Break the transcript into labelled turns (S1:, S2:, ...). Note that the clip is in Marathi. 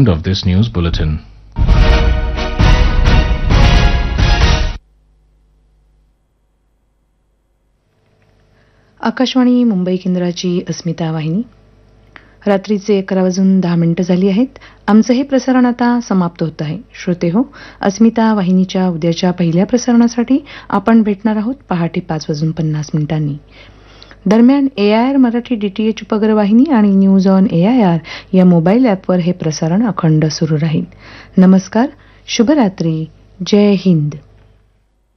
S1: end of this news bulletin.
S2: Akashvani Mumbai केंद्राची अस्मिता वाहिनी. रात्रीचे 11:10 झाली आहेत. आमचं हे प्रसारण आता समाप्त होत आहे. श्रोते हो, अस्मिता वाहिनीच्या उद्याच्या पहिल्या प्रसारणासाठी आपण भेटणार आहोत पहाटे 5:50 दरम्यान AIR मराठी DTH उपग्रहवाहिनी आणि न्यूज ऑन AIR या मोबाईल ॲपवर हे प्रसारण अखंड सुरू राहील. नमस्कार, शुभरात्री, जय हिंद.